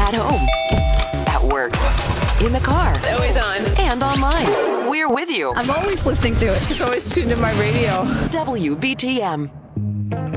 At home. At work. In the car. It's always on. And online. We're with you. I'm always listening to it. It's always tuned to my radio. WBTM.